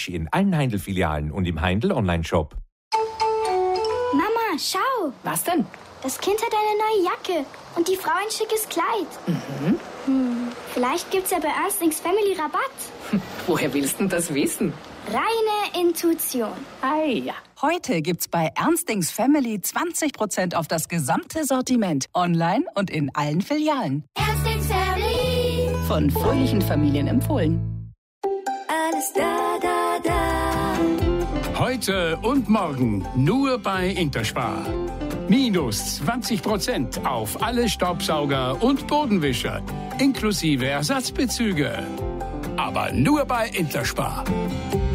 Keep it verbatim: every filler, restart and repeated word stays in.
Frisch in allen Heindl-Filialen und im Heindl-Online-Shop. Mama, schau! Was denn? Das Kind hat eine neue Jacke und die Frau ein schickes Kleid. Mhm. Hm, vielleicht gibt's ja bei Ernstings Family Rabatt. Woher willst du das wissen? Reine Intuition. Ei, ja. Heute gibt's bei Ernstings Family zwanzig Prozent auf das gesamte Sortiment. Online und in allen Filialen. Ernstings Family. Von fröhlichen Familien empfohlen. Alles da, da, da. Heute und morgen nur bei Interspar. Minus zwanzig Prozent auf alle Staubsauger und Bodenwischer. Inklusive Ersatzbezüge. Aber nur bei Interspar.